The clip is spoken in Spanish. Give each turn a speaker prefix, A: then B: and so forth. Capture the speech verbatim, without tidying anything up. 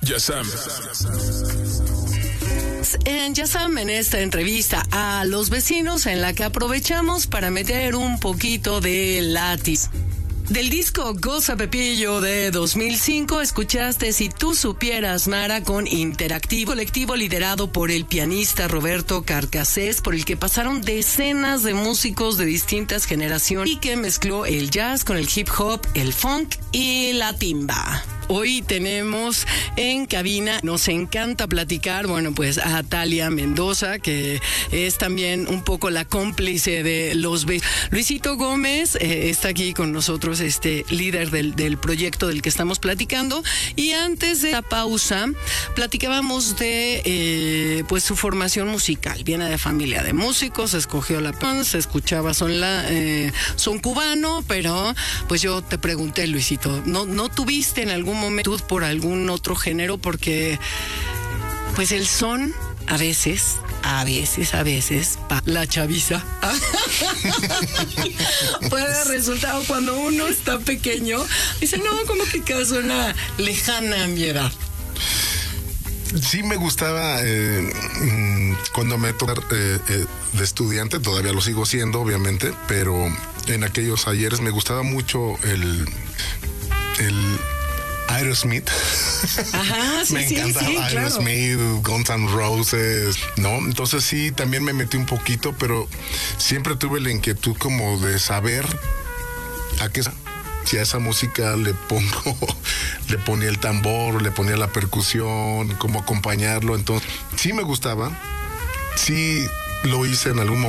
A: Yasam.
B: En Yasam, en esta entrevista a los vecinos, en la que aprovechamos para meter un poquito de látiz. Del disco Goza Pepillo de dos mil cinco, escuchaste Si Tú Supieras, Mara, con Interactivo, colectivo liderado por el pianista Roberto Carcassés, por el que pasaron decenas de músicos de distintas generaciones y que mezcló el jazz con el hip hop, el funk y la timba. Hoy tenemos en cabina, nos encanta platicar, bueno, pues a Talia Mendoza, que es también un poco la cómplice de los be- Luisito Gómez eh, está aquí con nosotros, este líder del, del proyecto del que estamos platicando. Y antes de la pausa, platicábamos de eh, pues su formación musical. Viene de familia de músicos, escogió la se escuchaba son la eh, son cubano, pero pues yo te pregunté, Luisito, ¿no, no tuviste en algún momento por algún otro género? Porque pues el son a veces, a veces, a veces, pa la chaviza puede resultar, cuando uno está pequeño, dice, no, como que cada suena lejana a mi edad.
C: Sí me gustaba eh, cuando me tocaba eh, eh, de estudiante, todavía lo sigo siendo, obviamente, pero en aquellos ayeres me gustaba mucho el... el Aerosmith.
B: Ajá, sí,
C: me
B: sí,
C: encantaba
B: sí,
C: Aerosmith,
B: claro.
C: Guns N' Roses, ¿no? Entonces sí, también me metí un poquito, pero siempre tuve la inquietud como de saber a qué, si a esa música le pongo, le ponía el tambor, le ponía la percusión, cómo acompañarlo. Entonces sí me gustaba, sí lo hice en algún momento.